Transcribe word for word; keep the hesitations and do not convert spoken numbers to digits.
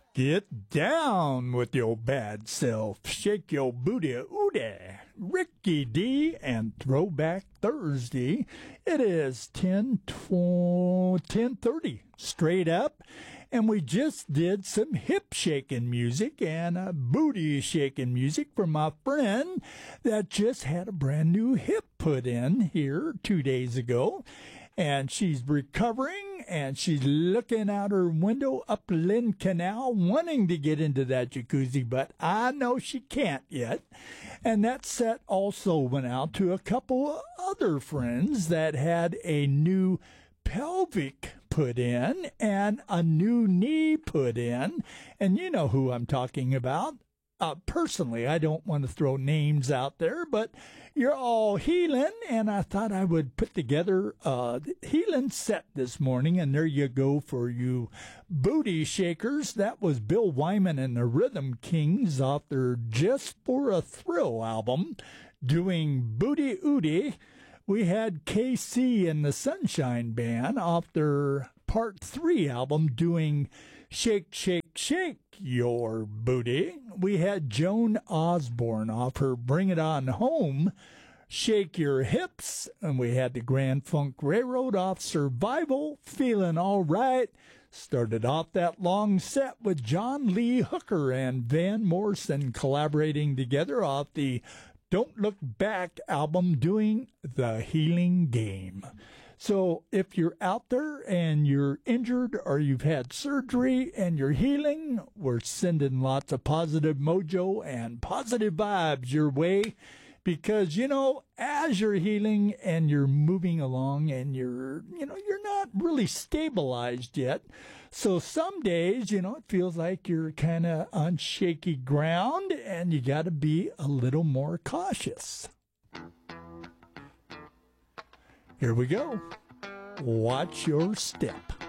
Get down with your bad self. Shake your booty ooty. Ricky D and Throwback Thursday. It is ten thirty straight up. And we just did some hip shaking music and uh, booty shaking music from my friend that just had a brand new hip put in here two days ago. And she's recovering, and she's looking out her window up Lynn Canal, wanting to get into that jacuzzi, but I know she can't yet. And that set also went out to a couple other friends that had a new pelvic put in and a new knee put in. And you know who I'm talking about. Uh, personally, I don't want to throw names out there, but you're all healing, and I thought I would put together a healing set this morning, and there you go for you booty shakers. That was Bill Wyman and the Rhythm Kings off their Just for a Thrill album, doing Booty Ooty. We had K C and the Sunshine Band off their Part three album doing Shake, Shake, Shake Your Booty. We had Joan Osborne off her Bring It On Home, Shake Your Hips. And we had the Grand Funk Railroad off Survival, Feeling All Right. Started off that long set with John Lee Hooker and Van Morrison collaborating together off the Don't Look Back album doing The Healing Game. So if you're out there and you're injured or you've had surgery and you're healing, we're sending lots of positive mojo and positive vibes your way. Because, you know, as you're healing and you're moving along and you're, you know, you're not really stabilized yet. So some days, you know, it feels like you're kind of on shaky ground and you got to be a little more cautious. Here we go. Watch your step.